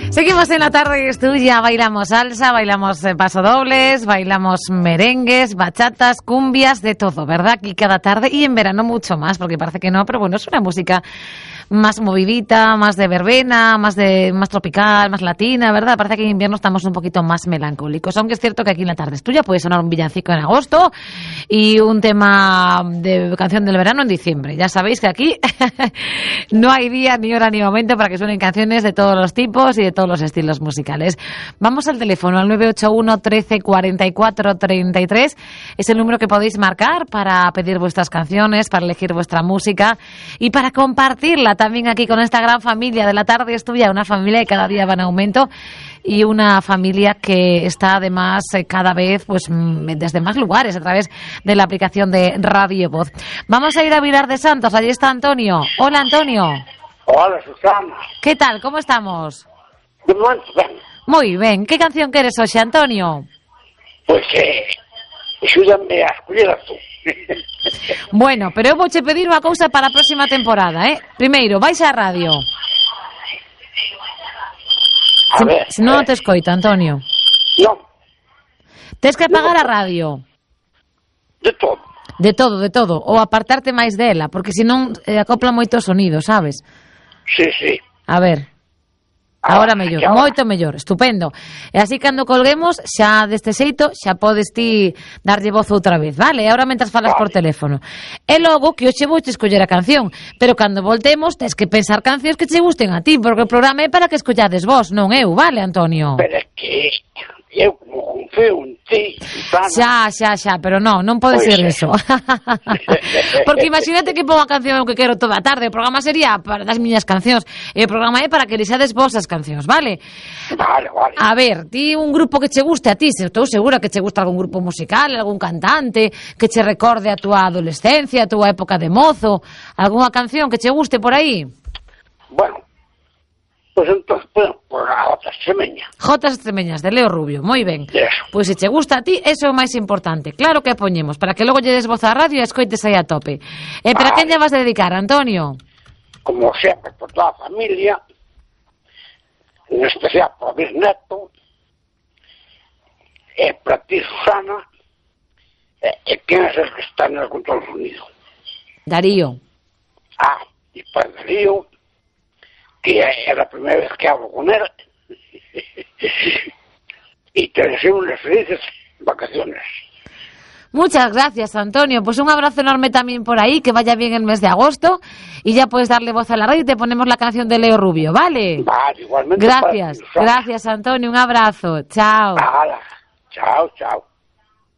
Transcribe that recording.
Seguimos en la tarde, es tuya. Bailamos salsa, bailamos pasodobles, bailamos merengues, bachatas, cumbias, de todo, ¿verdad? Aquí cada tarde, y en verano mucho más, porque parece que no, pero bueno, es una música más movidita, más de verbena, más tropical, más latina, ¿verdad? Parece que en invierno estamos un poquito más melancólicos, aunque es cierto que aquí en la tarde es tuya puede sonar un villancico en agosto y un tema de canción del verano en diciembre. Ya sabéis que aquí no hay día, ni hora, ni momento para que suenen canciones de todos los tipos y de todos los estilos musicales. Vamos al teléfono, al 981 13 44 33. Es el número que podéis marcar para pedir vuestras canciones, para elegir vuestra música y para compartirla también aquí con esta gran familia de la tarde es tuya, una familia que cada día va en aumento y una familia que está además cada vez pues desde más lugares a través de la aplicación de Radio Voz. Vamos a ir a Vilar de Santos, allí está Antonio. Hola, Antonio. Hola, Susana. ¿Qué tal? ¿Cómo estamos? Muy bien. Muy ben. Que canción queres hoxe, Antonio? Pois axúdame a escollela tú. Bueno, pero eu vouche pedir unha cousa para a próxima temporada, Primeiro, vais á radio. A ver. Se non te escoito, Antonio. Non, Tes que apagar a radio. de todo. De todo. Ou apartarte máis dela, porque senón acopla moito sonido, sabes? Sí. A ver. Ahora mellor, moito mellor, estupendo. E así cando colguemos, xa deste xeito, xa podes ti darlle voz outra vez, vale? E agora mentras falas por teléfono. E logo que hoxe vouche escoller a canción, pero cando voltemos tes que pensar cancións que che gusten a ti, porque o programa é para que escollades vos, non eu, vale, Antonio? Pero é que eu como confío en ti, Susana. Xa, pero non pode ser eso. Porque imagínate que pongo a canción que quero toda a tarde, o programa sería para das miñas cancións, e o programa é para que elixades vos as cancións, vale? Vale. A ver, ti un grupo que che guste a ti, estou segura que che gusta algún grupo musical, algún cantante, que che recorde a túa adolescencia, a túa época de mozo, algunha canción que che guste por aí? Bueno, pois entón, por a Jotas Extremeña. Jotas Extremeñas, de Leo Rubio, moi ben. Eso. Pois se che gusta a ti, eso é o máis importante. Claro que a poñemos, para que logo lle des voz á radio e escoites aí a tope. E para quen lle vas dedicar, Antonio? Como sempre, por toda a familia, en especial por bisneto, e para ti, Susana, e quen é el que está en el control sonido. Darío. E para Darío, que é a primeira vez que hablo con él, y te deseo unas felices vacaciones. Muchas gracias, Antonio. Pues un abrazo enorme también por ahí, que vaya bien el mes de agosto y ya puedes darle voz a la radio y te ponemos la canción de Leo Rubio, ¿vale? Vale, igualmente. Gracias, Antonio, un abrazo. Chao. Hala, chao.